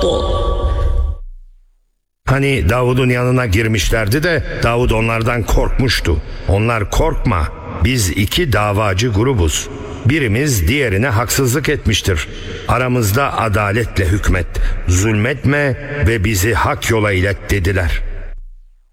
oldu. Hani Davud'un yanına girmişlerdi de Davud onlardan korkmuştu. Onlar korkma, biz iki davacı grubuz. Birimiz diğerine haksızlık etmiştir. Aramızda adaletle hükmet, zulmetme ve bizi hak yola ilet dediler.''